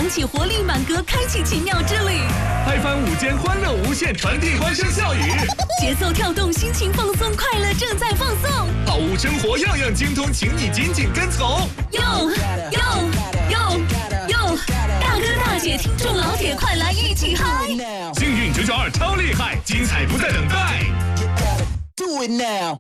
重启活力满格，开启奇妙之旅。 拍翻午间欢乐无限，传递欢声笑语。 节奏跳动，心情放松，快乐正在放送。 好物生活样样精通，请你紧紧跟从。 哟，大哥大姐，听众老铁，快来一起嗨！ 幸运992超厉害，精彩不再等待。 Do it now。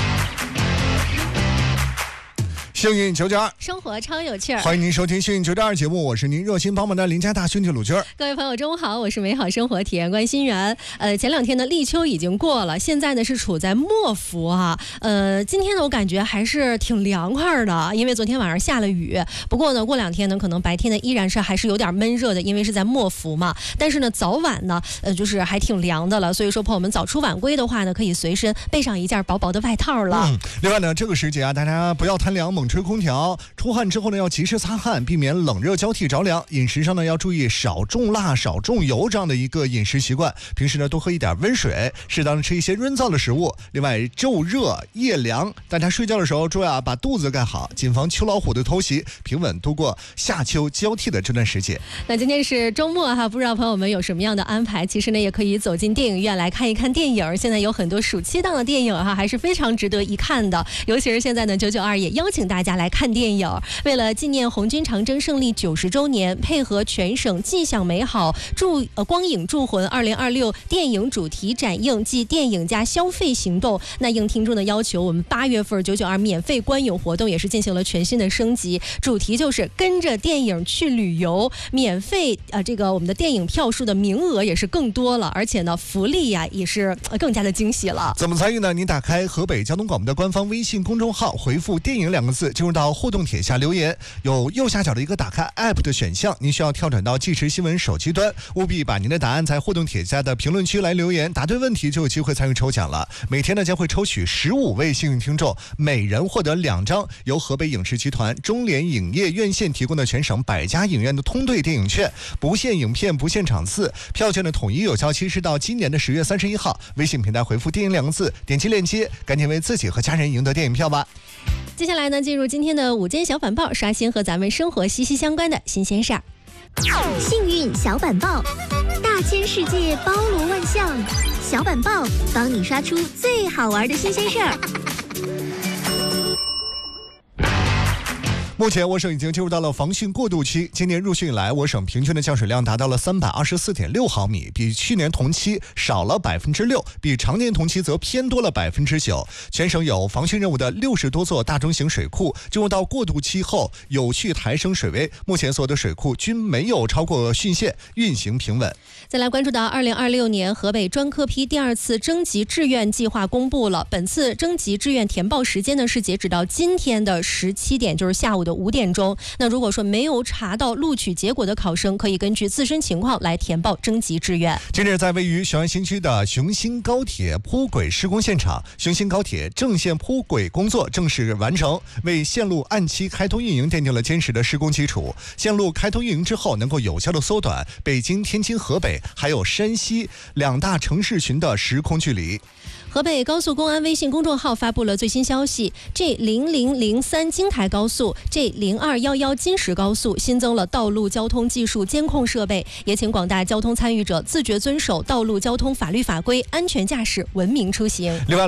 幸运992， 生活超有趣儿。 欢迎您收听幸运992节目，我是您热心帮忙的邻家大兄弟鲁军。 各位朋友中午好，我是美好生活体验官馨媛。前两天的立秋已经过了，现在呢是处在末伏啊。今天呢我感觉还是挺凉快的，因为昨天晚上下了雨。不过呢过两天呢可能白天呢依然是还是有点闷热的，因为是在末伏嘛。但是呢早晚呢就是还挺凉的了，所以说朋友们早出晚归的话呢，可以随身备上一件薄薄的外套了。 另外呢这个时节啊，大家不要贪凉猛吹空调，出汗之后呢要及时擦汗，避免冷热交替着凉。饮食上呢要注意少重辣少重油这样的一个饮食习惯，平时呢多喝一点温水，适当的吃一些润燥的食物。另外昼热夜凉，大家睡觉的时候注意啊，把肚子盖好，谨防秋老虎的偷袭，平稳度过夏秋交替的这段时间。 那今天是周末哈，不知道朋友们有什么样的安排？其实呢也可以走进电影院来看一看电影，现在有很多暑期档的电影哈，还是非常值得一看的。尤其是现在呢992也邀请大家来看电影，为了纪念红军长征胜利90周年，配合全省既享美好光影铸魂2026电影主题展映暨电影加消费行动，那应听众的要求，我们8月份992免费观影活动也是进行了全新的升级，主题就是跟着电影去旅游，免费这个我们的电影票数的名额也是更多了，而且呢福利呀也是更加的惊喜了。 怎么参与呢？您打开河北交通广播的官方微信公众号，回复电影2个字，进入到互动帖下留言，有右下角的一个打开 App 的选项，您需要跳转到即时新闻手机端，务必把您的答案在互动帖下的评论区来留言，答对问题就有机会参与抽奖了。每天呢将会抽取15位幸运听众，每人获得2张由河北影视集团中联影业院线提供的全省100家影院的通兑电影券，不限影片不限场次，票券的统一有效期是到今年的10月31号。微信平台回复电影2个字，点击链接，赶紧为自己和家人赢得电影票吧。 接下来呢，进入今天的午间小板报，刷新和咱们生活息息相关的新鲜事儿。 幸运小板报，大千世界包罗万象，小板报帮你刷出最好玩的新鲜事儿。 目前我省已经进入到了防汛过渡期，今年入汛以来，我省平均的降水量达到了324.6毫米，比去年同期少了6%，比常年同期则偏多了9%。全省有防汛任务的60多座大中型水库进入到过渡期后，有序抬升水位，目前所有的水库均没有超过汛线，运行平稳。 再来关注到2026年河北专科批第2次征集志愿计划公布了，本次征集志愿填报时间呢是截止到今天的17点，就是下午的5点钟。那如果说没有查到录取结果的考生，可以根据自身情况来填报征集志愿。 近日，在位于雄安新区的雄新高铁铺轨施工现场，雄新高铁正线铺轨工作正式完成，为线路按期开通运营奠定了坚实的施工基础。线路开通运营之后，能够有效的缩短北京、天津、河北还有山西2大城市群的时空距离。 河北高速公安微信公众号发布了最新消息， G0003 京台高速、 G0211 金石高速新增了道路交通技术监控设备，也请广大交通参与者自觉遵守道路交通法律法规，安全驾驶，文明出行。 另外